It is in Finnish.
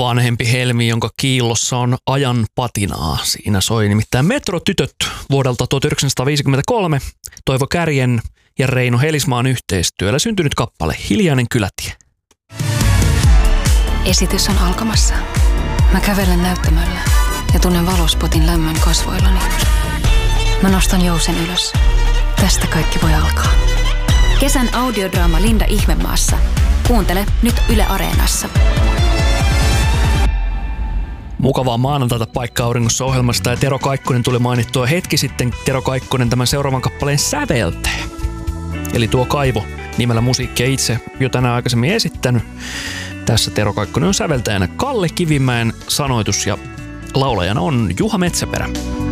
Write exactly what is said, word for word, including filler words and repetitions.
vanhempi helmi, jonka kiillossa on ajan patinaa. Siinä soi nimittäin Metrotytöt vuodelta tuhatyhdeksänsataaviisikymmentäkolme, Toivo Kärjen ja Reino Helismaan yhteistyöllä syntynyt kappale Hiljainen kylätie. Esitys on alkamassa. Mä kävelen näyttämöllä ja tunnen valospotin lämmön kasvoillani. Mä nostan jousen ylös. Tästä kaikki voi alkaa. Kesän audiodraama Linda Ihmemaassa. Kuuntele nyt Yle Areenassa. Mukavaa maanantaita Paikka auringossa -ohjelmasta, ja Tero Kaikkonen tuli mainittua hetki sitten. Tero Kaikkonen tämän seuraavan kappaleen säveltää. Eli tuo Kaivo nimellä musiikkia itse jo tänään aikaisemmin esittänyt. Tässä Tero Kaikkonen on säveltäjänä. Kalle Kivimäen sanoitus ja laulajana on Juha Metsäperä.